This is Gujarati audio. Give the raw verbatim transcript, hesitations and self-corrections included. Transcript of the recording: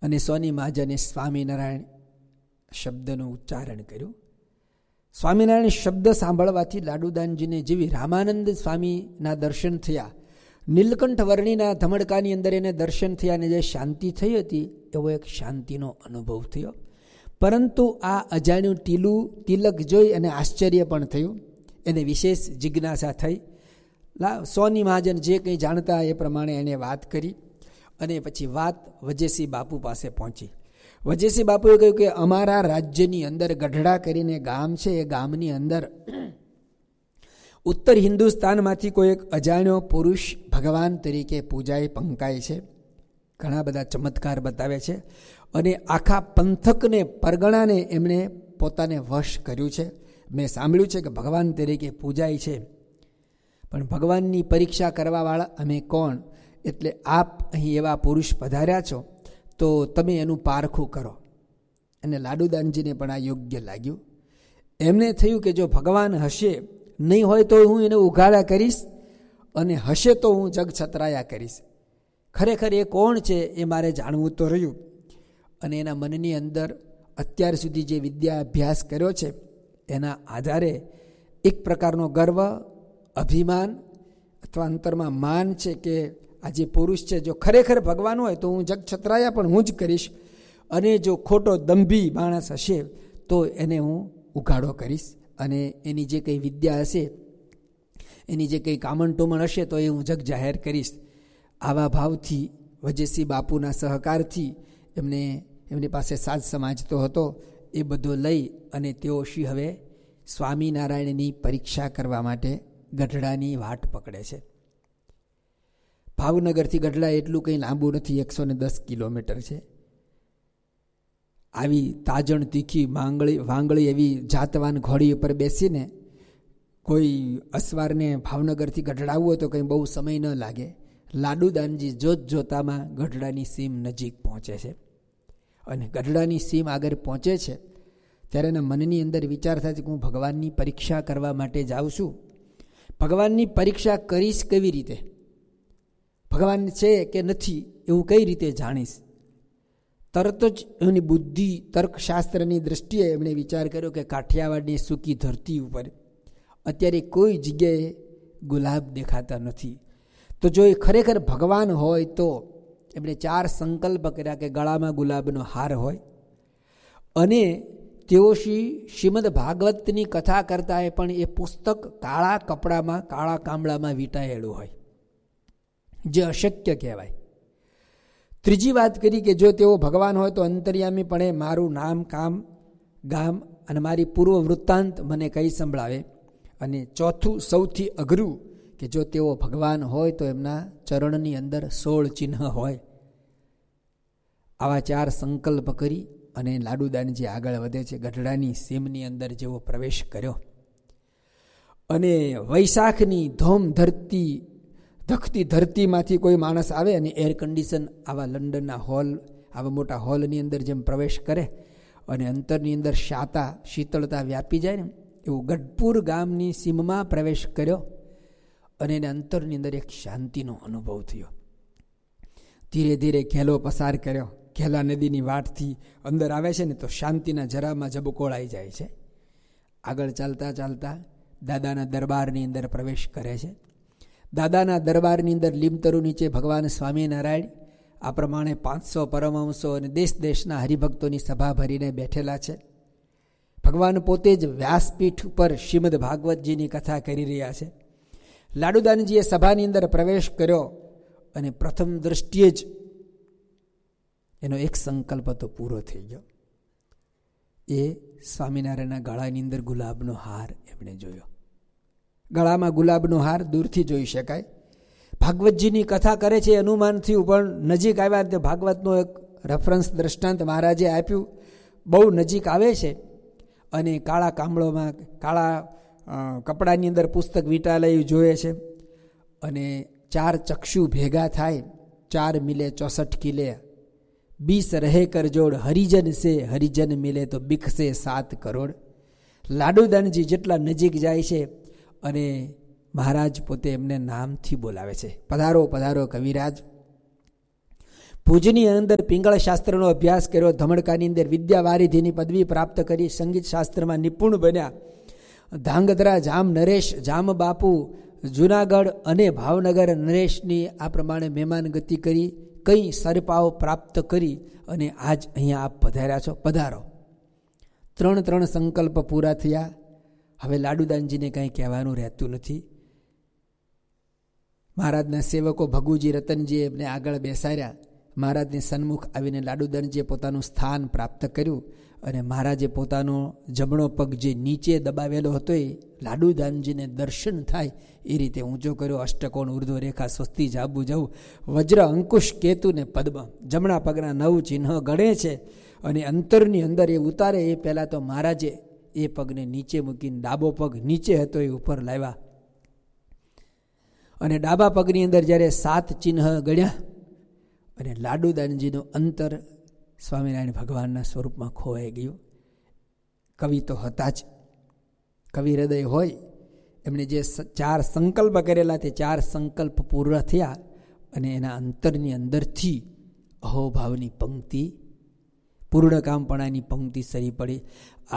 અને સોની મહાજને સ્વામિનારાયણ શબ્દનું ઉચ્ચારણ કર્યું. સ્વામિનારાયણ શબ્દ સાંભળવાથી લાડુદાનજીને જેવી રામાનંદ સ્વામીના દર્શન થયા, નીલકંઠ વર્ણિના ધમડકાની અંદર એને દર્શન થયા અને જે શાંતિ થઈ હતી એવો એક શાંતિનો અનુભવ થયો. પરંતુ આ અજાણ્યું ટીલું તિલક જોઈ અને આશ્ચર્ય પણ થયું. એને વિશેષ જિજ્ઞાસા થઈ. સોની મહાજન જે કંઈ જાણતા એ પ્રમાણે એને વાત કરી અને પછી વાત વજેસી બાપુ પાસે પહોંચી. વજેસી બાપુએ કહ્યું કે અમારા રાજ્યની અંદર ગઢડા કરીને ગામ છે, એ ગામની અંદર ઉત્તર હિન્દુસ્તાનમાંથી કોઈ એક અજાણ્યો પુરુષ ભગવાન તરીકે પૂજાય પંકાય છે, ઘણા બધા ચમત્કાર બતાવે છે અને આખા પંથકને પરગણાને એમણે પોતાને વશ કર્યું છે. મેં સાંભળ્યું છે કે ભગવાન તરીકે પૂજાય છે, પણ ભગવાનની પરીક્ષા કરવાવાળા અમે કોણ? એટલે આપ અહીં એવા પુરુષ પધાર્યા છો તો તમે એનું પારખું કરો. અને લાડુદાનજીને પણ આ યોગ્ય લાગ્યું. એમને થયું કે જો ભગવાન હશે, નહીં હોય તો હું એને ઉઘાડા કરીશ અને હશે તો હું જગ છતરાયા કરીશ. ખરેખર એ કોણ છે એ મારે જાણવું તો રહ્યું. અને એના મનની અંદર અત્યાર સુધી જે વિદ્યા અભ્યાસ કર્યો છે એના આધારે એક પ્રકારનો ગર્વ, અભિમાન અથવા અંતરમાં માન છે કે આ જે પુરુષ છે જો ખરેખર ભગવાન હોય તો હું જગ છતરાયા પણ હું જ કરીશ, અને જો ખોટો દંભી માણસ હશે તો એને હું ઉઘાડો કરીશ અને એની જે કંઈ વિદ્યા હશે, એની જે કંઈ કામણટોમણ હશે તો એ હું જગ જાહેર કરીશ. આવા ભાવથી વજેસી બાપુના સહકારથી એમને એમની પાસે સાજ સમાજ તો હતો એ બધો લઈ અને તેઓ શ્રી હવે સ્વામિનારાયણની પરીક્ષા કરવા માટે ગઢડાની વાટ પકડે છે. ભાવનગરથી ગઢડા એટલું કંઈ લાંબુ નથી, એકસો ને દસ કિલોમીટર છે. આવી તાજણ તીખી માંગળી વાંગળી એવી જાતવાન ઘોડી ઉપર બેસીને કોઈ અસવારને ભાવનગરથી ગઢડાવવું હોય તો કંઈ બહુ સમય ન લાગે. લાડુદાનજી જોત જોતામાં ગઢડાની સીમ નજીક પહોંચે છે અને ગઢડાની સીમ આગળ પહોંચે છે ત્યારે એના મનની અંદર વિચાર થાય છે કે હું ભગવાનની પરીક્ષા કરવા માટે જાઉં છું. ભગવાનની પરીક્ષા કરીશ કેવી રીતે? ભગવાન છે કે નથી એવું કઈ રીતે જાણીશ? તરત જ એમની બુદ્ધિ તર્કશાસ્ત્રની દૃષ્ટિએ એમણે વિચાર કર્યો કે કાઠિયાવાડની સૂકી ધરતી ઉપર અત્યારે કોઈ જગ્યાએ ગુલાબ દેખાતા નથી, તો જો એ ખરેખર ભગવાન હોય તો એમણે ચાર સંકલ્પ કર્યા કે ગળામાં ગુલાબનો હાર હોય અને તેઓ શ્રી શ્રીમદ ભાગવતની કથા કરતા હોય પણ એ પુસ્તક કાળા કપડામાં કાળા કામળામાં વીંટાયેલું હોય, જે અશક્ય કહેવાય. ત્રીજી વાત કરી કે જો તેઓ ભગવાન હોય તો અંતર્યામીપણે મારું નામ, કામ, ગામ અને મારી પૂર્વ વૃત્તાંત મને કહી સંભળાવે. અને ચોથું સૌથી અઘરું કે જો તેઓ ભગવાન હોય તો એમના ચરણની અંદર સોળ ચિહ્ન હોય. આવા ચાર સંકલ્પ કરી અને લાડુદાનજી આગળ વધે છે. ગઢડાની સીમની અંદર જેવો પ્રવેશ કર્યો અને વૈશાખની ધોમ ધરતી ધખતી ધરતીમાંથી કોઈ માણસ આવે અને એર કન્ડિશન આવા લંડનના હોલ, આવા મોટા હોલની અંદર જેમ પ્રવેશ કરે અને અંતરની અંદર શાતા શીતળતા વ્યાપી જાય ને એવું ગઢપુર ગામની સીમમાં પ્રવેશ કર્યો અને એને અંતરની અંદર એક શાંતિનો અનુભવ થયો. ધીરે ધીરે ઘેલો પસાર કર્યો. ઘેલા નદીની વાટથી અંદર આવે છે ને તો શાંતિના જરામાં ઝબકોળાઈ જાય છે. આગળ ચાલતા ચાલતા દાદાના દરબારની અંદર પ્રવેશ કરે છે. દાદાના દરબારની અંદર લીમતરુ નીચે ભગવાન સ્વામિનારાયણ આ પ્રમાણે પાંચસો પરમહંસો અને દેશ દેશના હરિભક્તોની સભા ભરીને બેઠેલા છે. ભગવાન પોતે જ વ્યાસપીઠ ઉપર શ્રીમદ ભાગવતજીની કથા કરી રહ્યા છે. લાડુદાનજીએ સભાની અંદર પ્રવેશ કર્યો અને પ્રથમ દ્રષ્ટિએ જ એનો એક સંકલ્પ તો પૂરો થઈ ગયો. એ સ્વામિનારાયણના ગળાની અંદર ગુલાબનો હાર એમણે જોયો. ગળામાં ગુલાબનો હાર દૂરથી જોઈ શકાય. ભાગવતજીની કથા કરે છે અનુમાન થયું, પણ નજીક આવ્યા તે ભાગવતનો એક રેફરન્સ દ્રષ્ટાંત મહારાજે આપ્યું. બહુ નજીક આવે છે અને કાળા કામળોમાં કાળા કપડાની અંદર પુસ્તક વીંટાયેલું જોયે છે અને ચાર ચક્ષુ ભેગા થાય, ચાર મિલે ચોસઠ કિલે, બીસ રહે કર જોડ, હરિજન સે હરિજન મિલે તો બીખસે સાત કરોડ. લાડુદાનજી જેટલા નજીક જાય છે અને મહારાજ પોતે એમને નામથી બોલાવે છે, પધારો પધારો કવિરાજ. ભુજની અંદર પિંગળ શાસ્ત્રનો અભ્યાસ કર્યો, ધમડકાની અંદર વિદ્યાવારિધિની પદવી પ્રાપ્ત કરી, સંગીત શાસ્ત્રમાં નિપુણ બન્યા. ધાંગધ્રા જામ નરેશ, જામ બાપુ, જુનાગઢ અને ભાવનગર નરેશની આ પ્રમાણે મહેમાન ગતિ કરી, કઈ સરપાઓ પ્રાપ્ત કરી અને આજ અહીંયા આપ પધાર્યા છો. પધારો. ત્રણ ત્રણ સંકલ્પ પૂરા થયા. હવે લાડુદાનજીને કંઈ કહેવાનું રહેતું નથી. મહારાજના સેવકો ભગુજી, રતનજીએ એમને આગળ બેસાડ્યા. મહારાજની સન્મુખ આવીને લાડુદાનજીએ પોતાનું સ્થાન પ્રાપ્ત કર્યું અને મહારાજે પોતાનો જમણો પગ જે નીચે દબાવેલો હતો એ લાડુદાનજીને દર્શન થાય એ રીતે ઊંચો કર્યો. અષ્ટકોણ, ઉર્ધ્વ રેખા, સ્વસ્તિ, જાબુ, જવું, વજ્ર, અંકુશ, કેતુ ને પદ્મ. જમણા પગના નવ ચિહ્ન ગણે છે અને અંતરની અંદર એ ઉતારે એ પહેલાં તો મહારાજે એ પગને નીચે મૂકીને ડાબો પગ નીચે હતો એ ઉપર લાવ્યા અને ડાબા પગની અંદર જ્યારે સાત ચિહ્ન ગણ્યા અને લાડુદાનજીનું અંતર સ્વામિનારાયણ ભગવાનના સ્વરૂપમાં ખોવાઈ ગયું. કવિ તો હતા જ, કવિ હૃદય હોય. એમણે જે ચાર સંકલ્પ કરેલા તે ચાર સંકલ્પ પૂર્ણ થયા અને એના અંતરની અંદરથી અહોભાવની પંક્તિ, પૂર્ણકામપણાની પંક્તિ સરી પડી.